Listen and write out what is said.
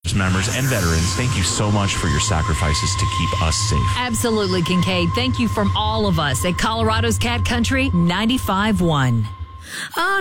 members and veterans, thank you so much for your sacrifices to keep us safe. Absolutely, Kincaid. Thank you from all of us at Colorado's Cat Country 95.1.